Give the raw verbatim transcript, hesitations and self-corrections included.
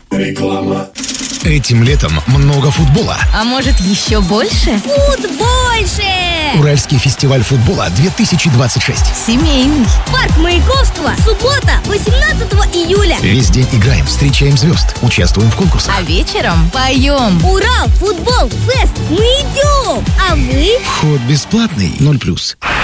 Реклама. Этим летом много футбола. А может, еще больше? Футбольше! Уральский фестиваль футбола две тысячи двадцать шесть. Семейный. Парк Маяковского. Суббота, восемнадцатого июля. Весь день играем, встречаем звезд, участвуем в конкурсах. А вечером поем. Урал, футбол, фест. Мы идем. А вы? Вход бесплатный, ноль плюс.